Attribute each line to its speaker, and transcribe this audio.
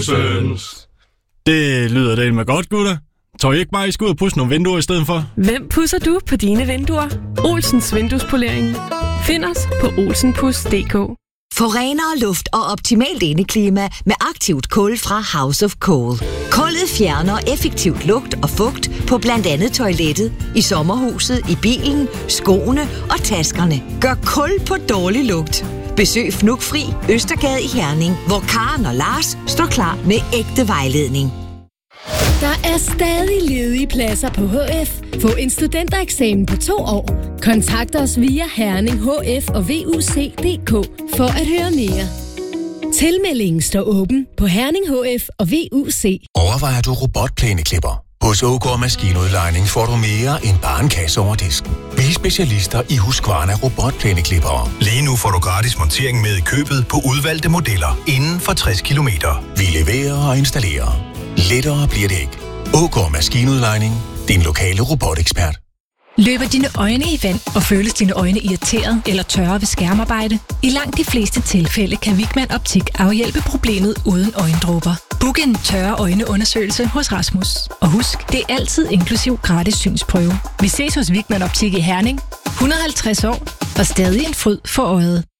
Speaker 1: Det lyder det med godt, gutter. Tror I ikke bare, I skal ud og pudse nogle vinduer i stedet for?
Speaker 2: Hvem pudser du på dine vinduer? Olsens Vinduespolering. Find os på olsenpus.dk.
Speaker 3: Få renere luft og optimalt indeklima med aktivt kul fra House of Cool. Kullet fjerner effektivt lugt og fugt på blandt andet toilettet, i sommerhuset, i bilen, skoene og taskerne. Gør kul på dårlig lugt. Besøg Fnugfri Østergade i Herning, hvor Karen og Lars står klar med ægte vejledning.
Speaker 4: Der er stadig ledige pladser på HF. Få en studentereksamen på 2 år. Kontakt os via Herning HF og VUC.dk for at høre mere. Tilmeldingen står åben på Herning HF og VUC.
Speaker 5: Overvejer du robotplæneklipper? Hos Ågaard Maskinudlejning får du mere end bare en kasse over disken. Vi er specialister i Husqvarna robotplæneklippere.
Speaker 6: Lige nu får du gratis montering med i købet på udvalgte modeller inden for 60 kilometer.
Speaker 5: Vi leverer og installerer. Lettere bliver det ikke. Ågaard Maskinudlejning. Din lokale robotekspert.
Speaker 7: Løber dine øjne i vand, og føles dine øjne irriteret eller tørre ved skærmarbejde? I langt de fleste tilfælde kan Wigman Optik afhjælpe problemet uden øjendråber. Book en tørre øjneundersøgelse hos Rasmus. Og husk, det er altid inklusiv gratis synsprøve. Vi ses hos Wigman Optik i Herning. 150 år og stadig en fryd for øjet.